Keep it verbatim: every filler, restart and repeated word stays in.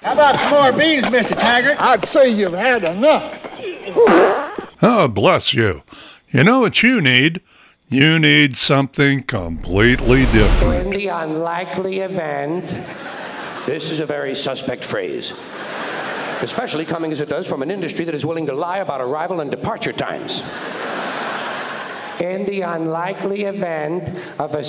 How about some more beans, Mister Taggart? I'd say you've had enough. Oh, bless you. You know what you need? You need something completely different. In the unlikely event, this is a very suspect phrase, especially coming as it does from an industry that is willing to lie about arrival and departure times. In the unlikely event of a